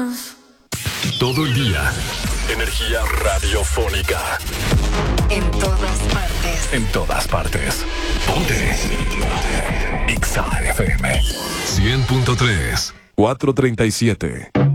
Todo el día. Energía radiofónica. En todas partes. En todas partes. Ponte. Exa FM 100.3 437.